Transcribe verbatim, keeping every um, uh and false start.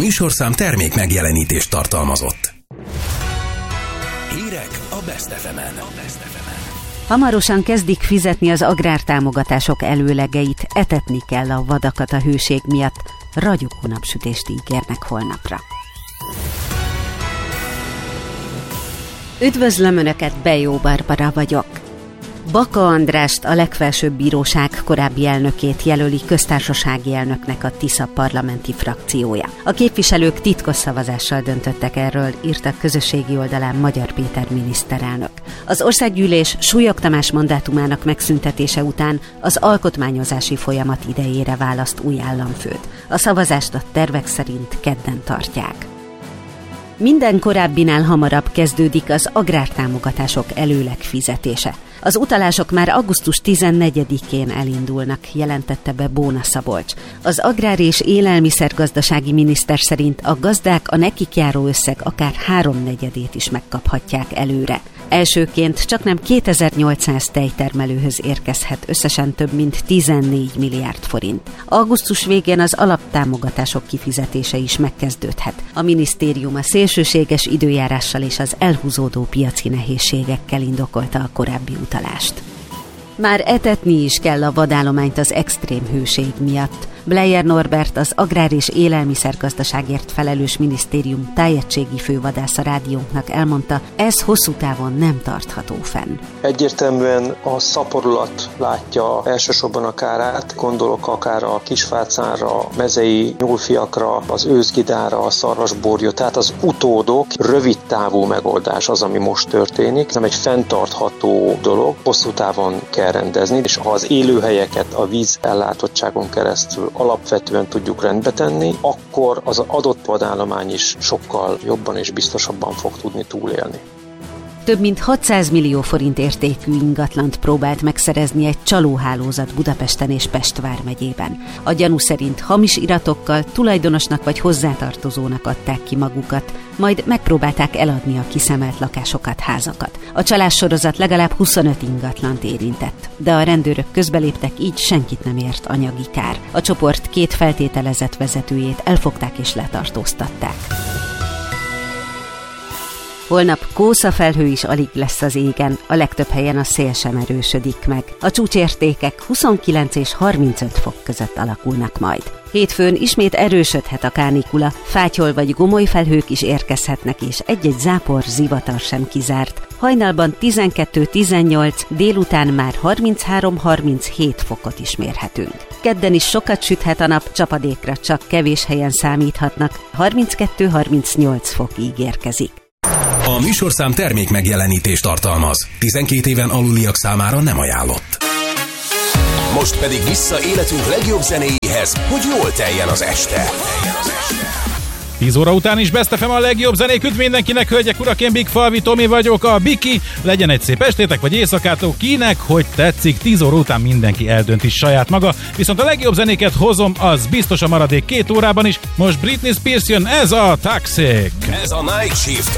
műsorszám termék megjelenítést tartalmazott. Hírek a Best ef emen. Hamarosan kezdik fizetni az agrártámogatások előlegeit, etetni kell a vadakat a hőség miatt, ragyogó napsütést ígérnek holnapra. Üdvözlöm Önöket, Bejó Barbara vagyok. Baka Andrást, a legfelsőbb bíróság korábbi elnökét jelöli köztársasági elnöknek a Tisza parlamenti frakciója. A képviselők titkos szavazással döntöttek erről, írta közösségi oldalán Magyar Péter miniszterelnök. Az országgyűlés Súlyog Tamás mandátumának megszüntetése után az alkotmányozási folyamat idejére választ új államfőt. A szavazást a tervek szerint kedden tartják. Minden korábbinál hamarabb kezdődik az agrártámogatások előleg fizetése. Az utalások már augusztus tizennegyedikén elindulnak, jelentette be Bóna Szabolcs. Az Agrár- és Élelmiszergazdasági miniszter szerint a gazdák a nekik járó összeg akár háromnegyedét is megkaphatják előre. Elsőként csaknem kétezer-nyolcszáz tejtermelőhöz érkezhet összesen több mint tizennégy milliárd forint. Augusztus végén az alaptámogatások kifizetése is megkezdődhet. A minisztérium a szélsőséges időjárással és az elhúzódó piaci nehézségekkel indokolta a korábbi utalást. Már etetni is kell a vadállományt az extrém hőség miatt. Bleier Norbert, az Agrár- és Élelmiszergazdaságért felelős minisztérium tájegységi fővadásza rádiónknak elmondta, ez hosszú távon nem tartható fenn. Egyértelműen a szaporulat látja elsősorban a kárát, gondolok akár a kisfácánra, a mezei nyúlfiakra, az őszgidára, a szarvasborjú, tehát az utódok, rövid távú megoldás az, ami most történik. Ez nem egy fenntartható dolog, hosszú távon kell rendezni, és ha az élőhelyeket a vízellátottságon keresztül alapvetően tudjuk rendbe tenni, akkor az adott vadállomány is sokkal jobban és biztosabban fog tudni túlélni. Több mint hatszáz millió forint értékű ingatlant próbált megszerezni egy csalóhálózat Budapesten és Pest vármegyében. A gyanú szerint hamis iratokkal tulajdonosnak vagy hozzátartozónak adták ki magukat, majd megpróbálták eladni a kiszemelt lakásokat, házakat. A csalás sorozat legalább huszonöt ingatlant érintett, de a rendőrök közbeléptek, így senkit nem ért anyagi kár. A csoport két feltételezett vezetőjét elfogták és letartóztatták. Holnap kószafelhő is alig lesz az égen, a legtöbb helyen a szél sem erősödik meg. A csúcsértékek huszonkilenc és harmincöt fok között alakulnak majd. Hétfőn ismét erősödhet a kánikula, fátyol vagy gomoly felhők is érkezhetnek, és egy-egy zápor, zivatar sem kizárt. Hajnalban tizenkettő-tizennyolc, délután már harminchárom-harminchét fokot is mérhetünk. Kedden is sokat süthet a nap, csapadékra csak kevés helyen számíthatnak, harminckettő-harmincnyolc fok ígérkezik. A műsorszám termék megjelenítést tartalmaz. tizenkét éven aluliak számára nem ajánlott. Most pedig vissza életünk legjobb zenéihez, hogy jól teljen az este. tíz óra után is Best ef em a legjobb zenék mindenkinek, hölgyek, urak, én Big Falvi Tomi vagyok, a Biki. Legyen egy szép estétek vagy éjszakátok, kinek hogy tetszik, tíz óra után mindenki eldönti saját maga, viszont a legjobb zenéket hozom, az biztos a maradék két órában is. Most Britney Spears jön, ez a Toxic. Ez a Night Shift.